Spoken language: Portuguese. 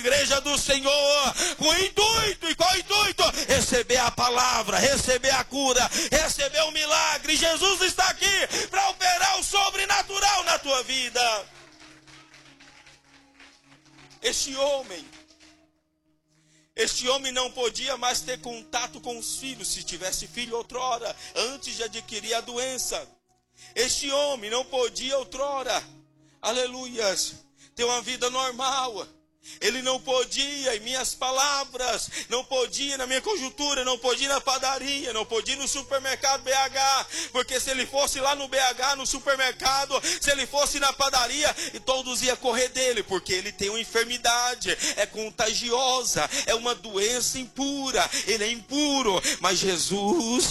igreja do Senhor, com o intuito, e qual o intuito? Receber a palavra, receber a cura, receber o milagre. Jesus está aqui para operar o sobrenatural na tua vida. Este homem não podia mais ter contato com os filhos, se tivesse filho outrora, antes de adquirir a doença. Este homem não podia outrora, aleluias, ter uma vida normal. Ele não podia, em minhas palavras, não podia na minha conjuntura, não podia na padaria, não podia no supermercado BH, porque se ele fosse lá no BH, no supermercado, se ele fosse na padaria, e todos iam correr dele, porque ele tem uma enfermidade, é contagiosa, é uma doença impura, ele é impuro. Mas Jesus